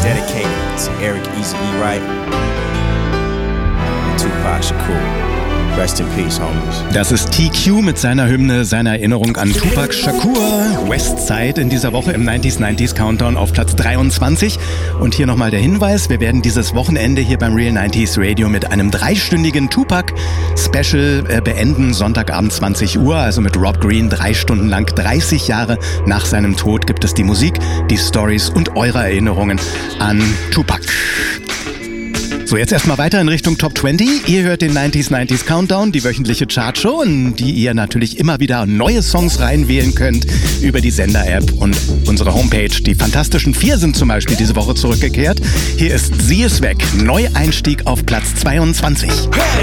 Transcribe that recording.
dedicated to Eric Eazy E. Wright and Tupac Shakur. Rest in peace, homies. Das ist TQ mit seiner Hymne, seiner Erinnerung an Tupac Shakur. Westside in dieser Woche im 90s Countdown auf Platz 23. Und hier nochmal der Hinweis, wir werden dieses Wochenende hier beim Real 90s Radio mit einem 3-stündigen Tupac-Special beenden. Sonntagabend 20 Uhr, also mit Rob Green 3 Stunden lang. 30 Jahre nach seinem Tod gibt es die Musik, die Stories und eure Erinnerungen an Tupac. So, jetzt erstmal weiter in Richtung Top 20. Ihr hört den 90s Countdown, die wöchentliche Chartshow, in die ihr natürlich immer wieder neue Songs reinwählen könnt über die Sender-App und unsere Homepage. Die Fantastischen 4 sind zum Beispiel diese Woche zurückgekehrt. Hier ist Sie ist weg. Neueinstieg auf Platz 22.